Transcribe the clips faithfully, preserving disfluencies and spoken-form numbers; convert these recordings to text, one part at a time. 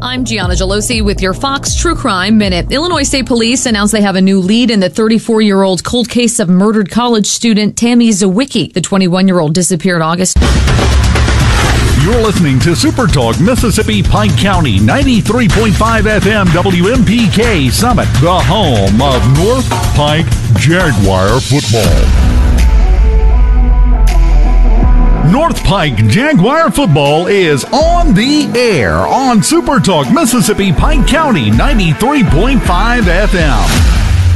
I'm Gianna Gelosi with your Fox True Crime Minute. Illinois State Police announced they have a new lead in the thirty-four-year-old cold case of murdered college student Tammy Zawicki. The twenty-one-year-old disappeared August. You're listening to Super Talk Mississippi Pike County, ninety-three point five F M W M P K Summit, the home of North Pike Jaguar football. North Pike Jaguar football is on the air on Super Talk Mississippi Pike County, ninety-three point five F M.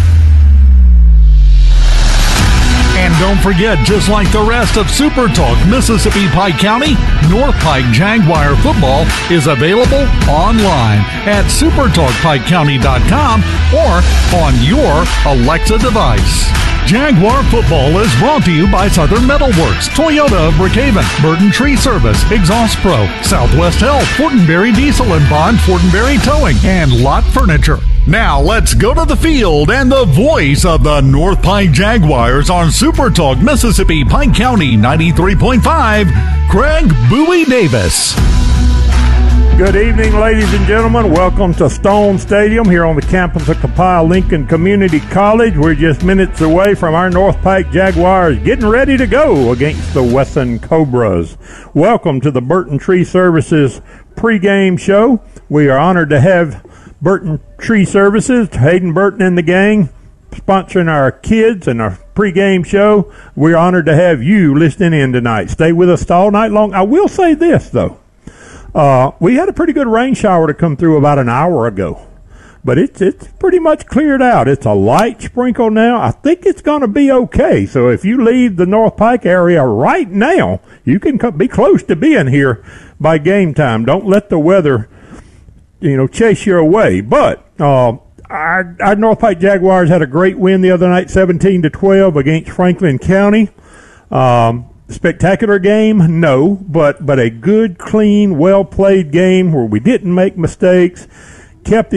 And don't forget, just like the rest of Super Talk Mississippi Pike County, North Pike Jaguar football is available online at super talk pike county dot com or on your Alexa device. Jaguar football is brought to you by Southern Metalworks, Toyota of Brookhaven, Burton Tree Service, Exhaust Pro, Southwest Health, Fortenberry Diesel and Bond, Fortenberry Towing, and Lot Furniture. Now let's go to the field and the voice of the North Pike Jaguars on Super Talk Mississippi Pike County ninety-three point five, Craig Bowie Davis. Good evening, ladies and gentlemen. Welcome to Stone Stadium here on the campus of Copiah Lincoln Community College. We're just minutes away from our North Pike Jaguars getting ready to go against the Wesson Cobras. Welcome to the Burton Tree Services pregame show. We are honored to have Burton Tree Services, Hayden Burton and the gang, sponsoring our kids and our pregame show. We're honored to have you listening in tonight. Stay with us all night long. I will say this, though. Uh, we had a pretty good rain shower to come through about an hour ago, but it's it's pretty much cleared out. It's a light sprinkle now. I think it's going to be okay. So if you leave the North Pike area right now, you can co- be close to being here by game time. Don't let the weather, you know, chase you away. But uh, our, our North Pike Jaguars had a great win the other night, seventeen to twelve against Franklin County. Um, Spectacular game? No, but but a good, clean, well-played game where we didn't make mistakes, kept the